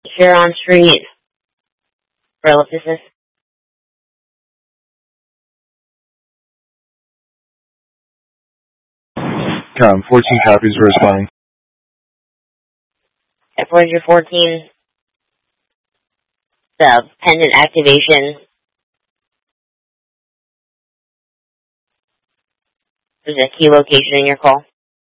Huron Street, Relicus. 14 copies for responding. Voyager 14, the pendant activation. There's a key location in your call.